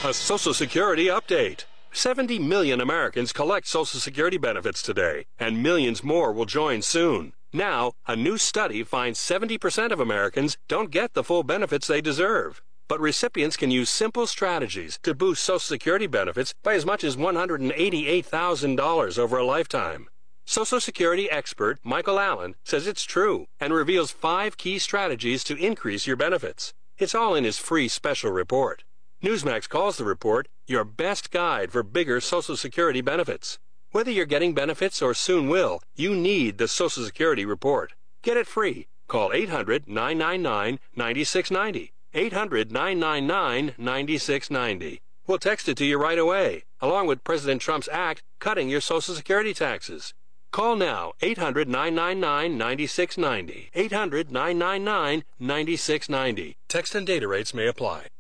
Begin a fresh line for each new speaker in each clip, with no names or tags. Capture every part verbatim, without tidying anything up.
A Social Security update. seventy million Americans collect Social Security benefits today, and millions more will join soon. Now, a new study finds seventy percent of Americans don't get the full benefits they deserve. But recipients can use simple strategies to boost Social Security benefits by as much as one hundred eighty-eight thousand dollars over a lifetime. Social Security expert Michael Allen says it's true and reveals five key strategies to increase your benefits. It's all in his free special report. Newsmax calls the report your best guide for bigger Social Security benefits. Whether you're getting benefits or soon will, you need the Social Security report. Get it free. Call eight hundred, nine nine nine, nine six nine zero. eight hundred, nine nine nine, nine six nine zero. We'll text it to you right away, along with President Trump's act cutting your Social Security taxes. Call now, eight hundred, nine nine nine, nine six nine zero. eight hundred, nine nine nine, nine six nine zero. Text and data rates may apply.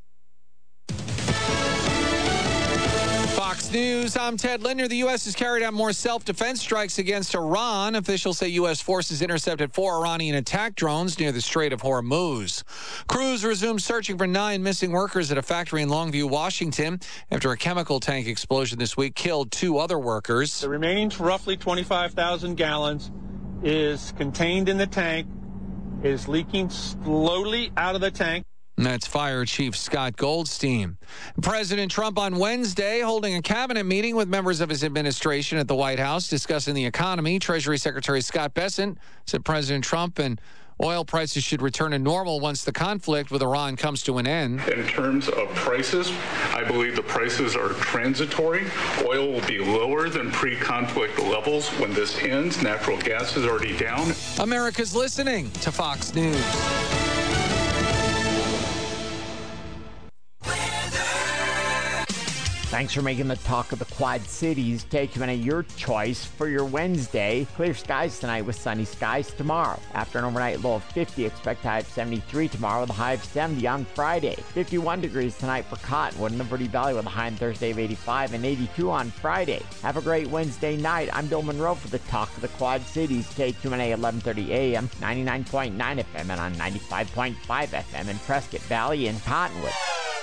Fox News, I'm Ted Linder. The U S has carried out more self-defense strikes against Iran. Officials say U S forces intercepted four Iranian attack drones near the Strait of Hormuz. Crews resumed searching for nine missing workers at a factory in Longview, Washington, after a chemical tank explosion this week killed two other workers.
The remaining roughly twenty-five thousand gallons is contained in the tank, is leaking slowly out of the tank.
That's Fire Chief Scott Goldstein. President Trump on Wednesday holding a cabinet meeting with members of his administration at the White House discussing the economy. Treasury Secretary Scott Bessent said President Trump and oil prices should return to normal once the conflict with Iran comes to an end.
In terms of prices, I believe the prices are transitory. Oil will be lower than pre-conflict levels when this ends. Natural gas is already down.
America's listening to Fox News.
Thanks for making the talk of the Quad Cities K Q N A your choice for your Wednesday. Clear skies tonight with sunny skies tomorrow. After an overnight low of fifty, expect high of seventy-three tomorrow with a high of seventy on Friday. fifty-one degrees tonight for Cottonwood and Liberty Valley with a high on Thursday of eighty-five and eighty-two on Friday. Have a great Wednesday night. I'm Bill Monroe for the talk of the Quad Cities K Q N A eleven thirty A M, ninety-nine point nine F M and on ninety-five point five F M in Prescott Valley and Cottonwood.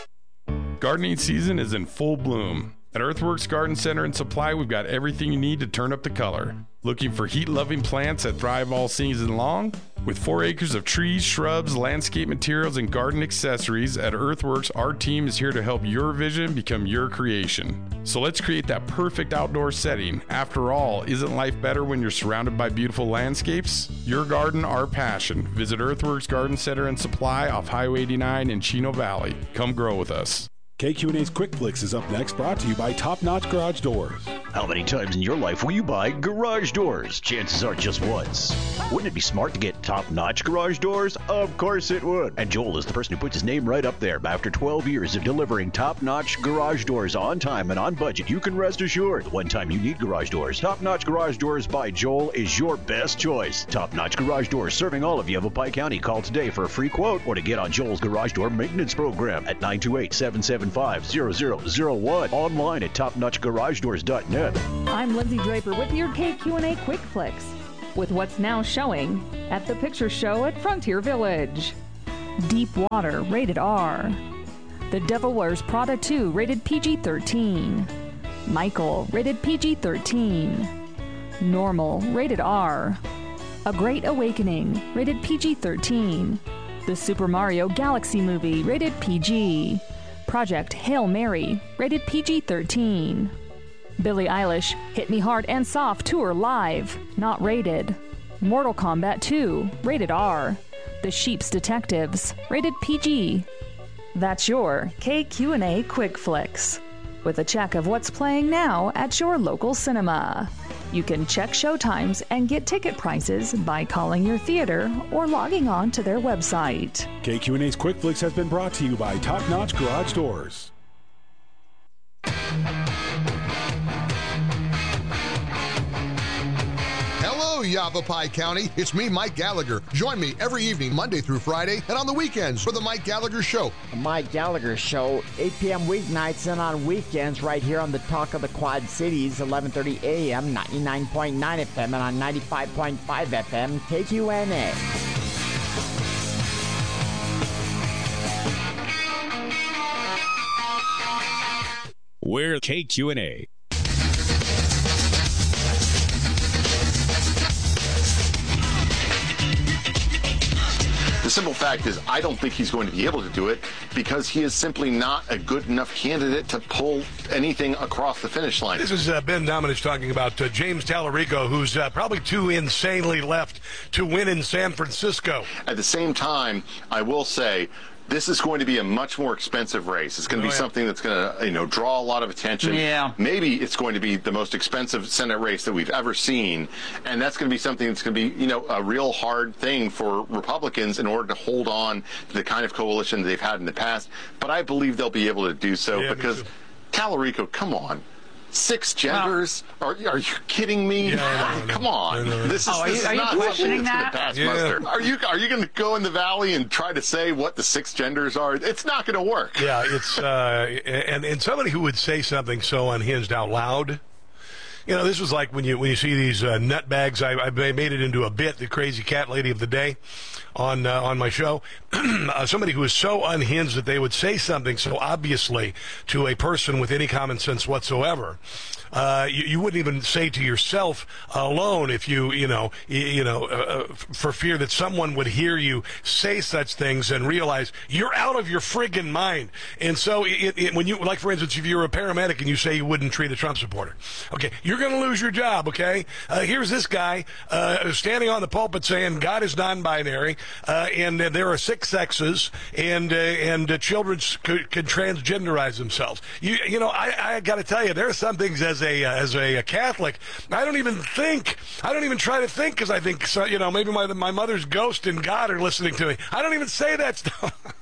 Gardening season is in full bloom. At Earthworks Garden Center and Supply, we've got everything you need to turn up the color. Looking for heat-loving plants that thrive all season long? With four acres of trees, shrubs, landscape materials, and garden accessories, at Earthworks, our team is here to help your vision become your creation. So let's create that perfect outdoor setting. After all, isn't life better when you're surrounded by beautiful landscapes? Your garden, our passion. Visit Earthworks Garden Center and Supply off Highway eighty-nine in Chino Valley. Come grow with us.
K Q N A's Quick Flicks is up next, brought to you by Top Notch Garage Doors.
How many times in your life will you buy garage doors? Chances are just once. Wouldn't it be smart to get top-notch garage doors? Of course it would. And Joel is the person who puts his name right up there. After twelve years of delivering top-notch garage doors on time and on budget, you can rest assured the one time you need garage doors, Top-Notch Garage Doors by Joel is your best choice. Top-Notch Garage Doors serving all of Yavapai County. Call today for a free quote or to get on Joel's garage door maintenance program at nine two eight, seven seven five, zero zero zero one. Online at top notch garage doors dot net.
I'm Lindsay Draper with your K Q N A Quick Flicks, with what's now showing at the Picture Show at Frontier Village. Deep Water, rated R. The Devil Wears Prada two, rated P G thirteen. Michael, rated P G thirteen. Normal, rated R. A Great Awakening, rated P G thirteen. The Super Mario Galaxy Movie, rated P G. Project Hail Mary, rated P G thirteen. Billie Eilish, Hit Me Hard and Soft Tour Live, not rated. Mortal Kombat two, rated R. The Sheep's Detectives, rated P G. That's your K Q N A Quick Flicks, with a check of what's playing now at your local cinema. You can check showtimes and get ticket prices by calling your theater or logging on to their website.
K Q N A's Quick Flicks has been brought to you by Top Notch Garage Doors.
Hello, Yavapai County. It's me, Mike Gallagher. Join me every evening, Monday through Friday, and on the weekends for the Mike Gallagher Show.
The Mike Gallagher Show, eight p.m. weeknights and on weekends right here on the Talk of the Quad Cities, eleven thirty a.m., ninety-nine point nine F M and on ninety-five point five F M, K Q N A.
We're K Q N A.
The simple fact is I don't think he's going to be able to do it because he is simply not a good enough candidate to pull anything across the finish line.
This is uh, Ben Domenech talking about uh, James Tallarico, who's uh, probably too insanely left to win in San Francisco.
At the same time, I will say, this is going to be a much more expensive race. It's going to
Oh,
be
yeah.
something that's going to, you know, draw a lot of attention.
Yeah.
Maybe it's going to be the most expensive Senate race that we've ever seen, and that's going to be something that's going to be, you know, a real hard thing for Republicans in order to hold on to the kind of coalition they've had in the past. But I believe they'll be able to do so
Yeah, me
because
too.
Tallarico, come on. Six genders? Are, are you kidding me?
Yeah, I know, I know.
Come on.
I know.
This is,
Oh, are you-
this is
are you
not something
questioning
that's
that?
going to pass
Yeah.
muster. Are you are you going to go in the valley and try to say what the six genders are? It's not going to work.
Yeah, it's uh, and and somebody who would say something so unhinged out loud. You know, this was like when you when you see these uh, nutbags. I, I made it into a bit, the crazy cat lady of the day, on uh, on my show. uh, somebody who is so unhinged that they would say something so obviously to a person with any common sense whatsoever. Uh, you, you wouldn't even say to yourself alone if you, you know, you, you know, uh, uh, for fear that someone would hear you say such things and realize you're out of your friggin' mind. And so it, it, when you, like for instance, if you're a paramedic and you say you wouldn't treat a Trump supporter, okay, you're going to lose your job, okay? Uh, here's this guy uh, standing on the pulpit saying God is non-binary uh, and uh, there are six sexes and uh, and uh, children could, could transgenderize themselves. You you know, I, I got to tell you, there are some things as a uh, as a, a Catholic, I don't even think, I don't even try to think because I think, so, you know, maybe my my mother's ghost and God are listening to me. I don't even say that stuff.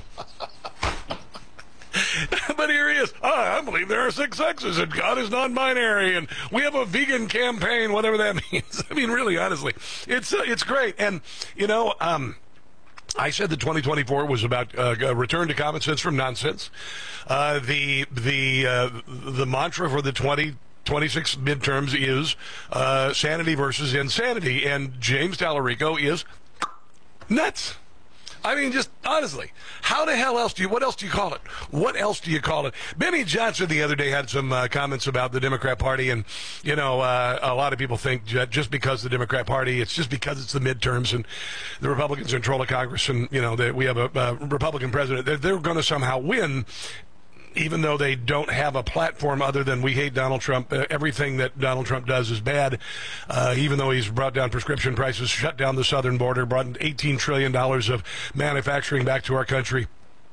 But here he is. Oh, I believe there are six sexes and God is non-binary and we have a vegan campaign, whatever that means. I mean, really, honestly, it's uh, it's great. And, you know, um, I said that twenty twenty-four was about uh, a return to common sense from nonsense. Uh, the the uh, the mantra for the twenty twenty-six midterms is uh, sanity versus insanity, and James Tallarico is nuts. I mean, just honestly, how the hell else do you, what else do you call it? What else do you call it? Benny Johnson the other day had some uh, comments about the Democrat Party, and, you know, uh, a lot of people think just because the Democrat Party, it's just because it's the midterms and the Republicans are in control of Congress and, you know, that we have a, a Republican president, they're, they're going to somehow win, even though they don't have a platform other than we hate Donald Trump. Uh, everything that Donald Trump does is bad, uh, even though he's brought down prescription prices, shut down the southern border, brought eighteen trillion dollars of manufacturing back to our country.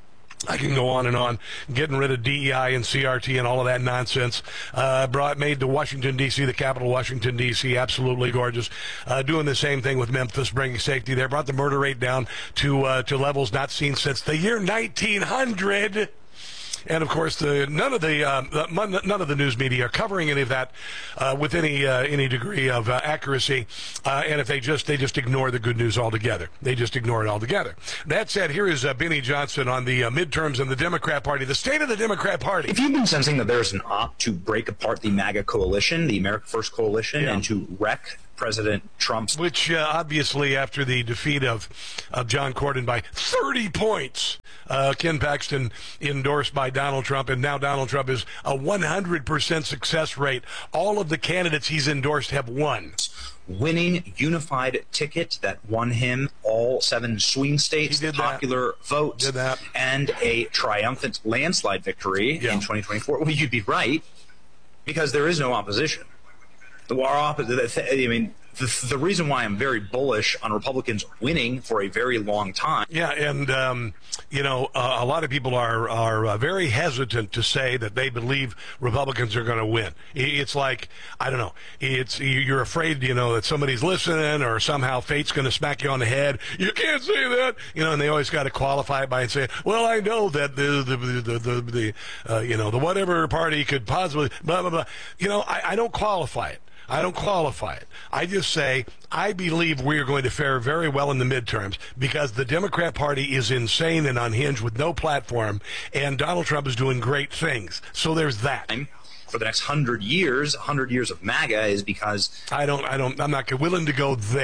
I can go on and on, getting rid of D E I and C R T and all of that nonsense. Uh, brought, made to Washington, D C, the capital Washington, D C, absolutely gorgeous. Uh, doing the same thing with Memphis, bringing safety there. Brought the murder rate down to uh, to levels not seen since the year nineteen hundred. And of course, the, none of the um, none of the news media are covering any of that uh, with any uh, any degree of uh, accuracy. Uh, and if they just they just ignore the good news altogether, they just ignore it altogether. That said, here is uh, Benny Johnson on the uh, midterms and the Democrat Party, the state of the Democrat Party.
If you've been sensing that there's an opt to break apart the MAGA coalition, the America First coalition,
Yeah.
and to wreck President Trump's,
Which uh, obviously, after the defeat of of John Cornyn by thirty points, uh, Ken Paxton endorsed by Donald Trump, and now Donald Trump is a one hundred percent success rate. All of the candidates he's endorsed have won.
winning unified ticket that won him all seven swing states,
He did
popular
that.
vote,
Did that.
and a triumphant landslide victory
Yeah.
in twenty twenty-four. Well, you'd be right, because there is no opposition. Our opposite, I mean, the, the reason why I'm very bullish on Republicans winning for a very long time.
Yeah, and um, you know, uh, a lot of people are are uh, very hesitant to say that they believe Republicans are going to win. It's like, I don't know, it's you're afraid, you know, that somebody's listening or somehow fate's going to smack you on the head. You can't say that, you know, and they always got to qualify it by saying, well, I know that the the the the, the uh, you know the whatever party could possibly blah blah blah. You know, I, I don't qualify it. I don't qualify it. I just say I believe we are going to fare very well in the midterms because the Democrat Party is insane and unhinged with no platform, and Donald Trump is doing great things. So there's that.
For the next hundred years, hundred years of MAGA is because
I don't, I don't, I'm not willing to go there.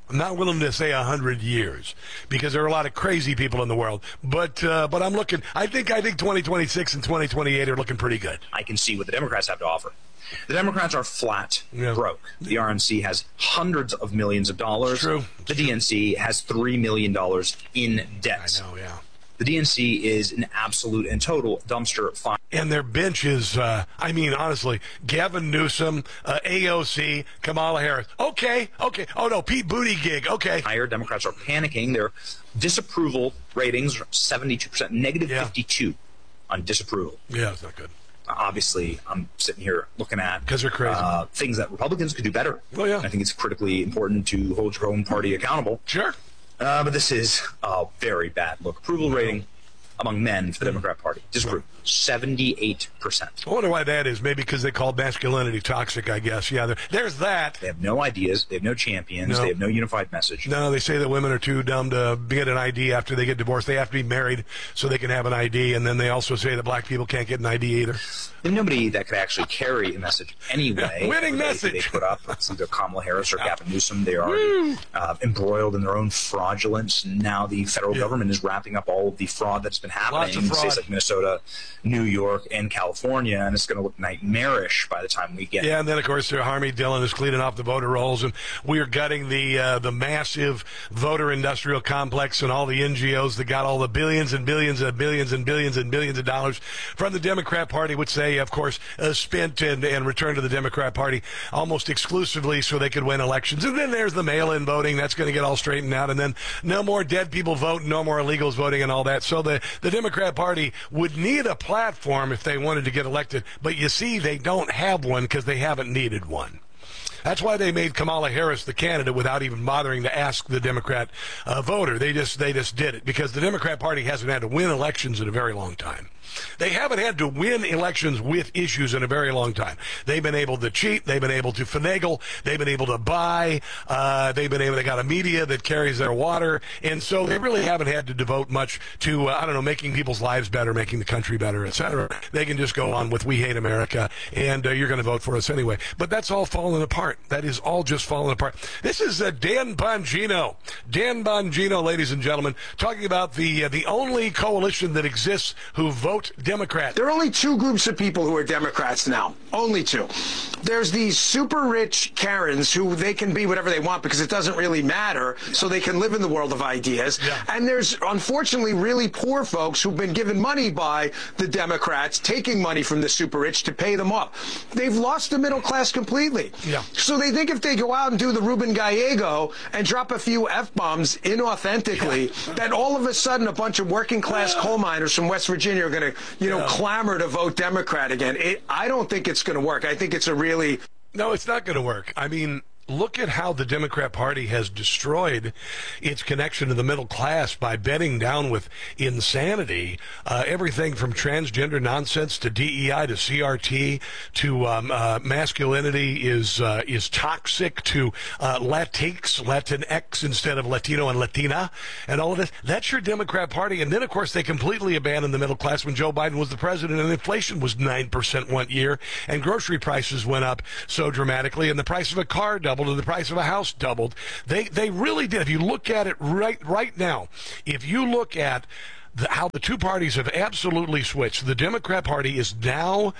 I'm not willing to say a hundred years because there are a lot of crazy people in the world. But uh, but I'm looking. I think I think twenty twenty-six and twenty twenty-eight are looking pretty good.
I can see what the Democrats have to offer. The Democrats are flat yeah. broke. The R N C has hundreds of millions of dollars.
It's true.
The D N C has three million dollars in debt.
I know, yeah.
The D N C is an absolute and total dumpster fire.
And their bench is, uh, I mean, honestly, Gavin Newsom, uh, A O C, Kamala Harris. Okay, okay. Oh, no, Pete Buttigieg. Okay.
Higher Democrats are panicking. Their disapproval ratings are seventy-two percent, negative
yeah.
fifty-two on disapproval.
Yeah, it's not good.
Obviously, I'm sitting here looking at
because they're crazy
uh, things that Republicans could do better.
Oh, yeah.
I think it's critically important to hold your own party accountable.
Sure.
Uh, but this is a very bad look. Approval rating among men for the Democrat Party. Disapprove. seventy-eight percent.
I wonder why that is. Maybe because they call masculinity toxic, I guess. Yeah, there, there's that.
They have no ideas. They have no champions. No. They have no unified message.
No, they say that women are too dumb to get an I D after they get divorced. They have to be married so they can have an I D. And then they also say that black people can't get an I D either.
There's nobody that could actually carry a message anyway.
Winning message.
They put up. It's either Kamala Harris or Gavin Newsom. They are uh, embroiled in their own fraudulence. Now the federal yeah. government is wrapping up all of the fraud that's been happening in states like Minnesota, New York, and California, and it's going to look nightmarish by the time we get
Yeah, and then, of course, Harmy Dillon is cleaning off the voter rolls, and we are gutting the uh, the massive voter industrial complex and all the N G Os that got all the billions and billions and billions and billions and billions of dollars from the Democrat Party, which they, of course, uh, spent and, and returned to the Democrat Party almost exclusively so they could win elections. And then there's the mail-in voting. That's going to get all straightened out. And then no more dead people voting, no more illegals voting and all that. So the, the Democrat Party would need a platform if they wanted to get elected. But you see, they don't have one because they haven't needed one. That's why they made Kamala Harris the candidate without even bothering to ask the Democrat uh, voter. They just they just did it because the Democrat Party hasn't had to win elections in a very long time. They haven't had to win elections with issues in a very long time. They've been able to cheat. They've been able to finagle. They've been able to buy. Uh, they've been able. They got a media that carries their water, and so they really haven't had to devote much to uh, I don't know, making people's lives better, making the country better, et cetera. They can just go on with "We hate America," and uh, you're going to vote for us anyway. But that's all falling apart. That is all just falling apart. This is uh, Dan Bongino. Dan Bongino, ladies and gentlemen, talking about the uh, the only coalition that exists who vote Democrat.
There are only two groups of people who are Democrats now. Only two. There's these super rich Karens who they can be whatever they want because it doesn't really matter, so they can live in the world of ideas. Yeah. And there's, unfortunately, really poor folks who've been given money by the Democrats, taking money from the super rich to pay them off. They've lost the middle class completely.
Yeah.
So they think if they go out and do the Ruben Gallego and drop a few F-bombs inauthentically, yeah. that all of a sudden a bunch of working class coal miners from West Virginia are going to, you know, yeah. clamor to vote Democrat again. It, I don't think it's going to work. I think it's a really...
No, it's not going to work. I mean... Look at how the Democrat Party has destroyed its connection to the middle class by bedding down with insanity. Uh, everything from transgender nonsense to D E I to C R T to um, uh, masculinity is uh, is toxic to uh, Latinx, Latinx instead of Latino and Latina, and all of this. That's your Democrat Party. And then, of course, they completely abandoned the middle class when Joe Biden was the president, and inflation was nine percent one year, and grocery prices went up so dramatically, and the price of a car doubled, and the price of a house doubled. They they really did. If you look at it right right now, if you look at the, how the two parties have absolutely switched, the Democrat Party is now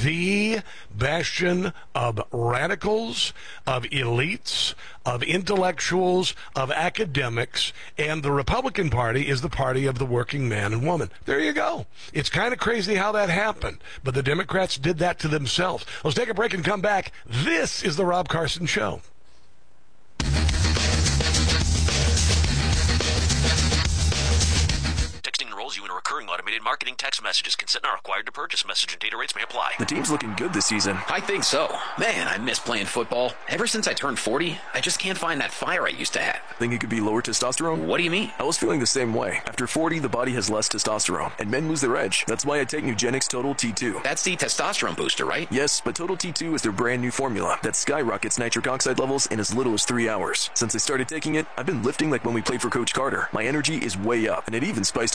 the bastion of radicals, of elites, of intellectuals, of academics, and the Republican Party is the party of the working man and woman. There you go. It's kind of crazy how that happened, but the Democrats did that to themselves. Let's take a break and come back. This is the Rob Carson Show.
You in a recurring automated marketing text messages. Consent not required to purchase. Message and data rates may apply.
The team's looking good this season.
I think so. Man, I miss playing football. Ever since I turned forty, I just can't find that fire I used to have.
Think it could be lower testosterone?
What do you mean?
I was feeling the same way. After forty, the body has less testosterone, and men lose their edge. That's why I take Nugenix Total T two.
That's the testosterone booster, right?
Yes, but Total T two is their brand new formula that skyrockets nitric oxide levels in as little as three hours. Since I started taking it, I've been lifting like when we played for Coach Carter. My energy is way up, and it even spiced up things because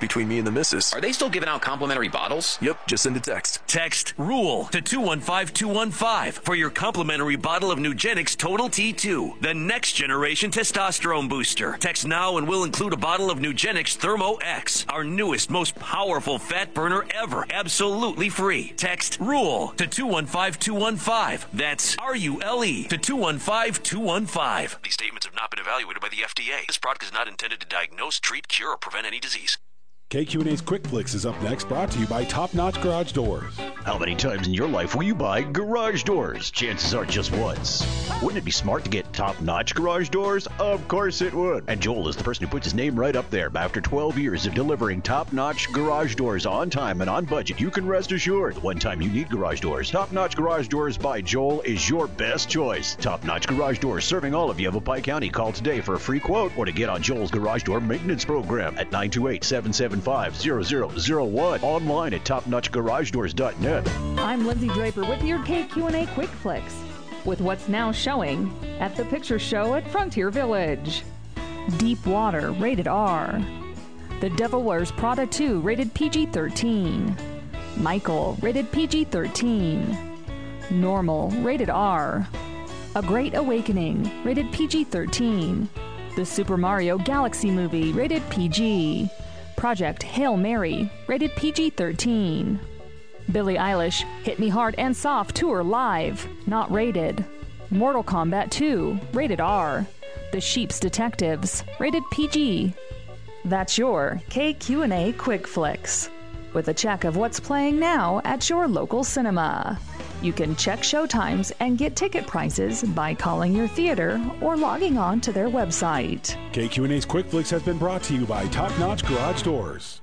between me and the missus.
Are they still giving out complimentary bottles?
Yep, just send a text.
Text RULE to two one five two one five for your complimentary bottle of Nugenix Total T two, the next generation testosterone booster. Text now and we'll include a bottle of Nugenix Thermo X, our newest, most powerful fat burner ever, absolutely free. Text RULE to two one five two one five. That's R U L E to two one five two one five.
These statements have not been evaluated by the F D A. This product is not intended to diagnose, treat, cure, or prevent any disease.
K Q and A's Quick Flicks is up next, brought to you by Top Notch Garage Doors.
How many times in your life will you buy garage doors? Chances are just once. Wouldn't it be smart to get top-notch garage doors? Of course it would. And Joel is the person who puts his name right up there. After twelve years of delivering top-notch garage doors on time and on budget, you can rest assured the one time you need garage doors, Top-Notch Garage Doors by Joel is your best choice. Top-Notch Garage Doors serving all of Yavapai County. Call today for a free quote or to get on Joel's garage door maintenance program at nine two eight, seven seven five, zero zero zero one. Online at top notch garage doors dot net.
I'm Lindsay Draper with your K Q and A Quick Flicks, with what's now showing at the Picture Show at Frontier Village. Deep Water, rated R. The Devil Wears Prada two, rated P G thirteen. Michael, rated P G thirteen. Normal, rated R. A Great Awakening, rated P G thirteen. The Super Mario Galaxy Movie, rated P G. Project Hail Mary, rated P G thirteen. Billie Eilish, Hit Me Hard and Soft Tour Live, not rated. Mortal Kombat two, rated R. The Sheep's Detectives, rated P G. That's your K Q and A Quick Flicks, with a check of what's playing now at your local cinema. You can check showtimes and get ticket prices by calling your theater or logging on to their website.
K Q and A's Quick Flicks has been brought to you by Top Notch Garage Doors.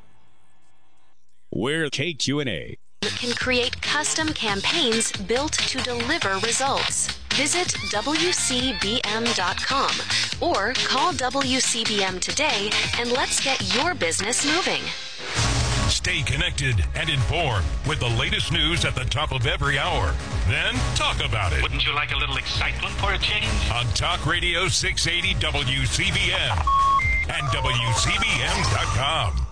We're K Q and A.
You can create custom campaigns built to deliver results. Visit W C B M dot com or call W C B M today and let's get your business moving.
Stay connected and informed with the latest news at the top of every hour. Then talk about it.
Wouldn't you like a little excitement for a change?
On Talk Radio six eighty W C B M and W C B M dot com.